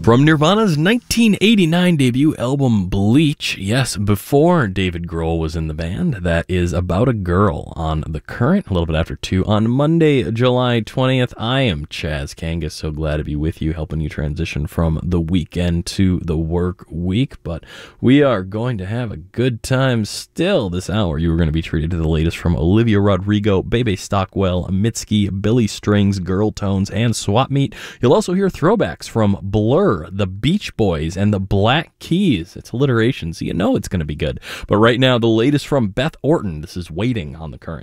From Nirvana's 1989 debut album Bleach, yes, before David Grohl was in the band, that is About a Girl on The Current, a little bit after 2 on Monday, July 20th. I am Chaz Kangas, so glad to be with you, helping you transition from the weekend to the work week, but we are going to have a good time still this hour. You are going to be treated to the latest from Olivia Rodrigo, Bebe Stockwell, Mitski, Billy Strings, Girl Tones, and Swap Meet. You'll also hear throwbacks from Blur, the Beach Boys, and the Black Keys. It's alliteration, so you know it's going to be good. But right now, the latest from Beth Orton. This is Waiting on The Current.